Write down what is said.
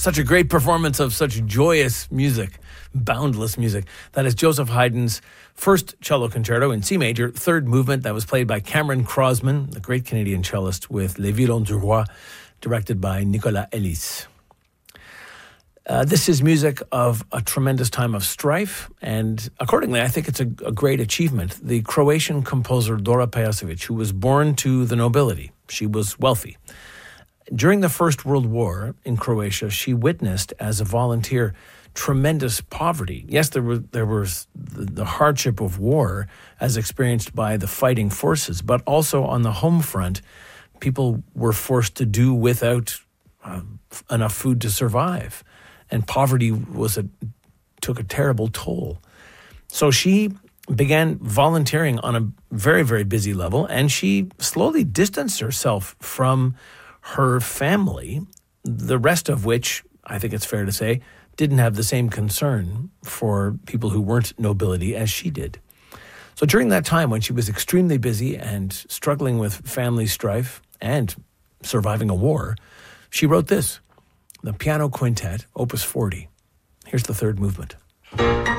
Such a great performance of such joyous music, boundless music. That is Joseph Haydn's first cello concerto in C major, third movement, that was played by Cameron Crosman, the great Canadian cellist, with Les Violons du Roi, directed by Nicolas Elis. This is music of a tremendous time of strife, and accordingly, I think it's a great achievement. The Croatian composer Dora Pejacevic, who was born to the nobility, she was wealthy. During the First World War in Croatia, she witnessed, as a volunteer, tremendous poverty. Yes, there was the hardship of war as experienced by the fighting forces, but also on the home front, people were forced to do without enough food to survive. And poverty took a terrible toll. So she began volunteering on a very, very busy level, and she slowly distanced herself from her family, the rest of which, I think it's fair to say, didn't have the same concern for people who weren't nobility as she did. So during that time when she was extremely busy and struggling with family strife and surviving a war, she wrote this, the Piano Quintet, Opus 40. Here's the third movement.